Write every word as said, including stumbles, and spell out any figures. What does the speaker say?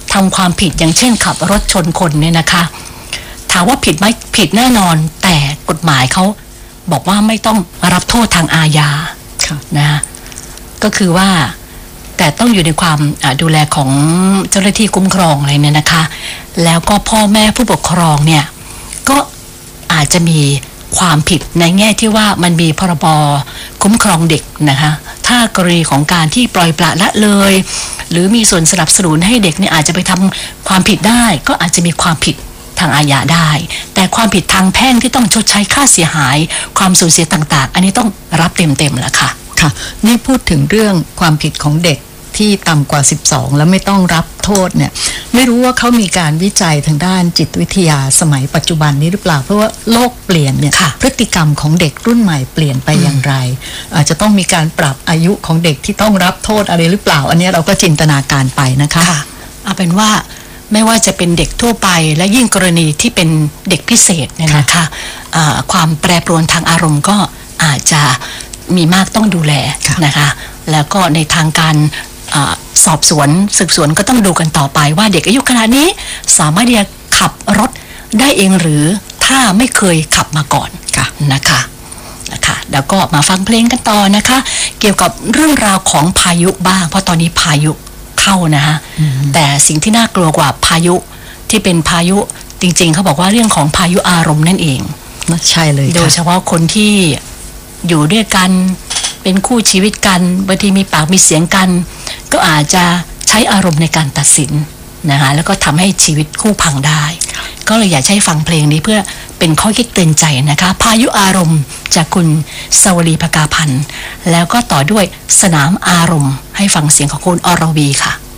ทำความผิดอย่างเช่นขับรถชนคนเนี่ยนะคะถามว่าผิดไหมผิดแน่นอนแต่กฎหมายเขาบอกว่าไม่ต้องรับโทษทางอาญานะก็คือว่าแต่ต้องอยู่ในความดูแลของเจ้าหน้าที่คุ้มครองอะไรเนี่ยนะคะแล้วก็พ่อแม่ผู้ปกครองเนี่ยก็อาจจะมีความผิดในแง่ที่ว่ามันมีพรบคุ้มครองเด็กนะคะถ้ากรณีของการที่ปล่อยปละละเลยหรือมีส่วนสนับสนุนให้เด็กเนี่ยอาจจะไปทำความผิดได้ก็อาจจะมีความผิดทางอาญาได้แต่ความผิดทางแพ่งที่ต้องชดใช้ค่าเสียหายความสูญเสียต่างๆอันนี้ต้องรับเต็มๆแล้วค่ะค่ะนี่พูดถึงเรื่องความผิดของเด็กที่ต่ำกว่าสิบสองแล้วไม่ต้องรับโทษเนี่ยไม่รู้ว่าเขามีการวิจัยทางด้านจิตวิทยาสมัยปัจจุบันนี้หรือเปล่าเพราะว่าโลกเปลี่ยนเนี่ยพฤติกรรมของเด็กรุ่นใหม่เปลี่ยนไปอย่างไรอาจจะต้องมีการปรับอายุของเด็กที่ต้องรับโทษอะไรหรือเปล่าอันนี้เราก็จินตนาการไปนะคะเอาเป็นว่าไม่ว่าจะเป็นเด็กทั่วไปและยิ่งกรณีที่เป็นเด็กพิเศษเนี่ยนะคะความแปรปรวนทางอารมณ์ก็อาจจะมีมากต้องดูแลนะคะแล้วก็ในทางการสอบสวนสืบสวนก็ต้องดูกันต่อไปว่าเด็กอายุขนาดนี้สามารถที่จะขับรถได้เองหรือถ้าไม่เคยขับมาก่อนนะคะนะคะแล้วก็มาฟังเพลงกันต่อนะคะเกี่ยวกับเรื่องราวของพายุบ้างเพราะตอนนี้พายุเข้านะคะแต่สิ่งที่น่ากลัวกว่าพายุที่เป็นพายุจริงๆเขาบอกว่าเรื่องของพายุอารมณ์นั่นเองใช่เลยโดยเฉพาะคนที่อยู่ด้วยกันเป็นคู่ชีวิตกันบางทีมีปากมีเสียงกันก็อาจจะใช้อารมณ์ในการตัดสินนะคะแล้วก็ทำให้ชีวิตคู่พังได้ก็เลยอยากให้ฟังเพลงนี้เพื่อเป็นข้อคิดเตือนใจนะคะพายุอารมณ์จากคุณสวรีภกาพันธ์แล้วก็ต่อด้วยสนามอารมณ์ให้ฟังเสียงของคุณอรวีค่ะ